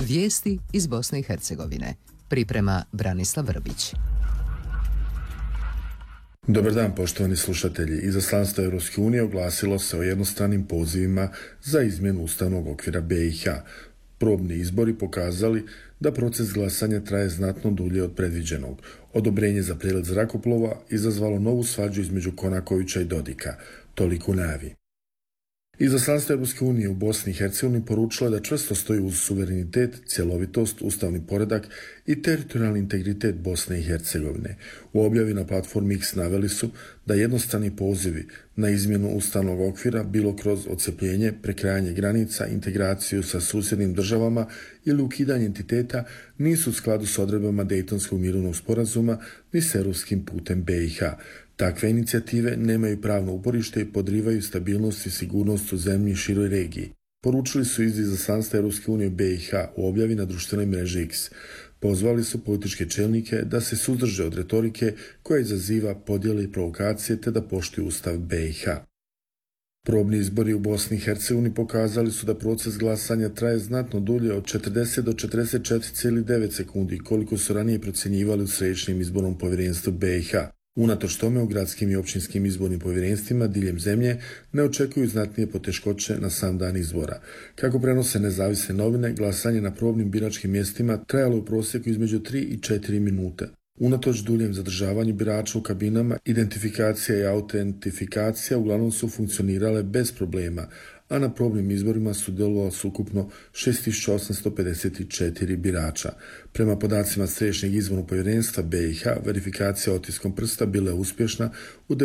Vijesti iz Bosne i Hercegovine. Priprema Branislav Vrbić. Dobar dan, poštovani slušatelji. Izaslanstvo Europske unije oglasilo se o jednostranim pozivima za izmjenu ustavnog okvira BiH. Probni izbori pokazali da proces glasanja traje znatno dulje od predviđenog. Odobrenje za prelet zrakoplova izazvalo novu svađu između Konakovića i Dodika. Toliko u najavi. Izaslanstvo Europske unije u Bosni i Hercegovini poručilo je da čvrsto stoji uz suverenitet, cjelovitost, ustavni poredak i teritorijalni integritet Bosne i Hercegovine. U objavi na platformi X naveli su da jednostrani pozivi na izmjenu ustavnog okvira, bilo kroz odcepljenje, prekrajanje granica, integraciju sa susjednim državama ili ukidanje entiteta, nisu u skladu s odredbama Dejtonskog mirovnog sporazuma ni s europskim putem BiH. Takve inicijative nemaju pravno uporište i podrivaju stabilnost i sigurnost u zemlji i široj regiji. Poručili su iz izaslanstva Europske unije BiH u objavi na društvenoj mreži X. Pozvali su političke čelnike da se suzdrže od retorike koja izaziva podjele i provokacije te da poštuju ustav BiH. Probni izbori u Bosni i Hercegovini pokazali su da proces glasanja traje znatno dulje od 40 do 44,9 sekundi, koliko su ranije procjenjivali u Središnjem izbornom povjerenstvu BiH. Unatoč tome u gradskim i općinskim izbornim povjerenstvima diljem zemlje ne očekuju znatnije poteškoće na sam dan izbora. Kako prenose nezavisne novine, glasanje na probnim biračkim mjestima trajalo u prosjeku između 3 i 4 minute. Unatoč duljem zadržavanju birača u kabinama, identifikacija i autentifikacija uglavnom su funkcionirale bez problema, a na probnim izborima sudjelovalo su ukupno 6854 birača. Prema podacima Središnjeg izbornog povjerenstva BiH, verifikacija otiskom prsta bila je uspješna u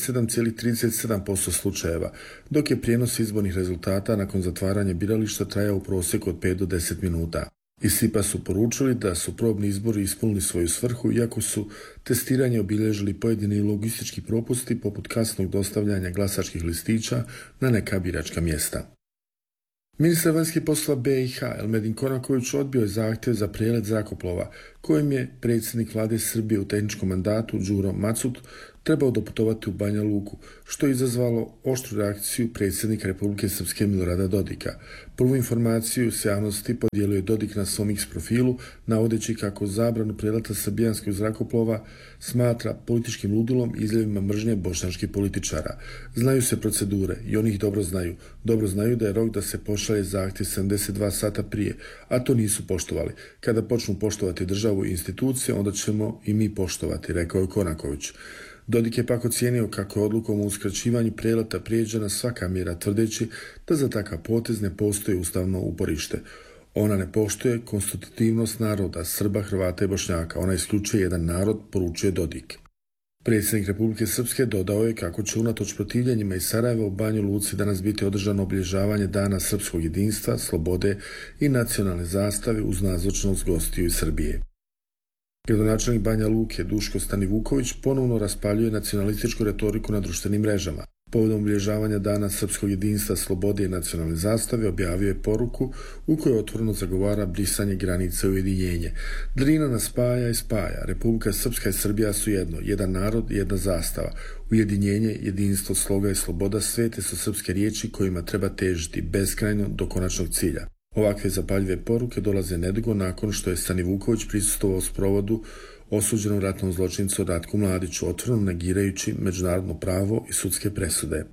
97,37% slučajeva, dok je prijenos izbornih rezultata nakon zatvaranja birališta trajao u prosjeku od 5 do 10 minuta. Iz SIP-a su poručili da su probni izbori ispunili svoju svrhu, iako su testiranje obilježili pojedini logistički propusti poput kasnog dostavljanja glasačkih listića na neka biračka mjesta. Ministar vanjskih poslova BiH Elmedin Konaković odbio je zahtjev za prijelet zrakoplova kojim je predsjednik vlade Srbije u tehničkom mandatu Đuro Macut trebao doputovati u Banja Luku, što je izazvalo oštru reakciju predsjednika Republike Srpske Milorada Dodika. Prvu informaciju s javnosti podijelio je Dodik na svom X profilu, navodeći kako zabranu preleta srbijanskog zrakoplova smatra političkim ludilom i izljevima mržnje bošnjačkih političara. Znaju se procedure i oni ih dobro znaju. Dobro znaju da je rok da se pošalje zahtjev 72 sata prije, a to nisu poštovali. Kada počnu poštovati državu i institucije, onda ćemo i mi poštovati, rekao je Konaković. Dodik je pak ocijenio kako je odlukom o uskraćivanju preleta prijeđena svaka mjera, tvrdeći da za takav potez ne postoji ustavno uporište. Ona ne poštuje konstitutivnost naroda, Srba, Hrvata i Bošnjaka. Ona isključuje jedan narod, poručuje Dodik. Predsjednik Republike Srpske dodao je kako će unatoč protivljenjima iz Sarajeva u Banji Luci danas biti održano obilježavanje Dana srpskog jedinstva, slobode i nacionalne zastave uz nazočnost gostiju iz Srbije. Gradonačelnik Banja Luke Duško Stanivuković ponovno raspaljuje nacionalističku retoriku na društvenim mrežama. Povodom obilježavanja Dana srpskog jedinstva, slobode i nacionalne zastave objavio je poruku u kojoj otvoreno zagovara brisanje granice i ujedinjenje. Drina nas spaja i spaja. Republika Srpska i Srbija su jedno, jedan narod i jedna zastava. Ujedinjenje, jedinstvo, sloga i sloboda svete su srpske riječi kojima treba težiti beskrajno do konačnog cilja. Ovakve zapaljive poruke dolaze nedugo nakon što je Stanivuković prisustvovao sprovodu osuđenom ratnom zločincu Ratku Mladiću, otvoreno negirajući međunarodno pravo i sudske presude.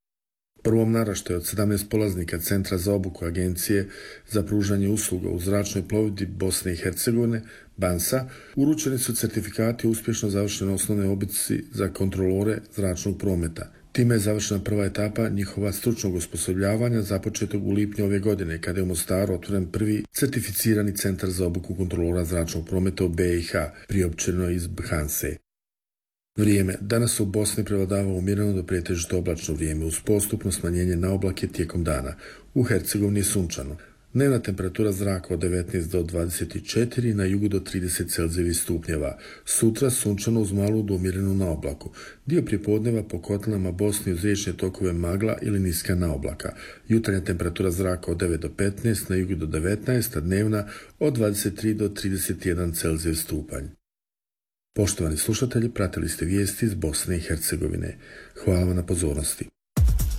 Prvom naraštaju od 17 polaznika Centra za obuku Agencije za pružanje usluga u zračnoj plovidbi Bosne i Hercegovine, BANSA, uručeni su certifikati o uspješno završenoj osnovnoj obuci za kontrolore zračnog prometa. Time je završena prva etapa njihova stručnog osposobljavanja započetog u lipnju ove godine, kada je u Mostaru otvoren prvi certificirani centar za obuku kontrolora zračnog prometa u BiH, priopćeno iz BHANSE. Vrijeme. Danas u Bosni prevladava umjereno do pretežito oblačno vrijeme uz postupno smanjenje na oblake tijekom dana. U Hercegovini je sunčano. Dnevna temperatura zraka od 19 do 24, na jugu do 30 Celzijevih stupnjeva. Sutra sunčano uz malu do umjerenu na oblaku. Dio prijepodneva po kotlinama Bosni uz riječne tokove magla ili niska na oblaka. Jutarnja temperatura zraka od 9 do 15, na jugu do 19, a dnevna od 23 do 31 Celzijev stupanj. Poštovani slušatelji, pratili ste vijesti iz Bosne i Hercegovine. Hvala vam na pozornosti.